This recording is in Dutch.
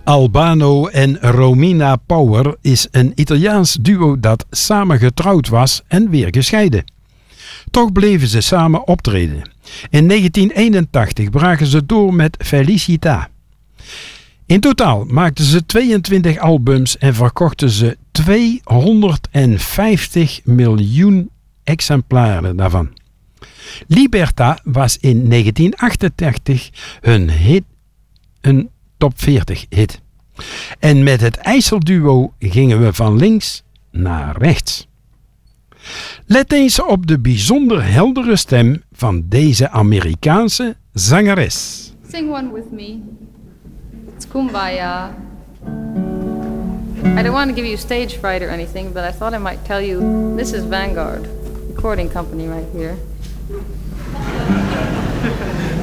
Albano en Romina Power is een Italiaans duo dat samen getrouwd was en weer gescheiden. Toch bleven ze samen optreden. In 1981 braken ze door met Felicita. In totaal maakten ze 22 albums en verkochten ze 250 miljoen exemplaren daarvan. Libertà was in 1988 een top 40 hit. En met het IJsselduo gingen we van links naar rechts. Let eens op de bijzonder heldere stem van deze Amerikaanse zangeres. Sing one with me. It's Kumbaya. I don't want to give you stage fright or anything, but I thought I might tell you this is Vanguard, recording company right here.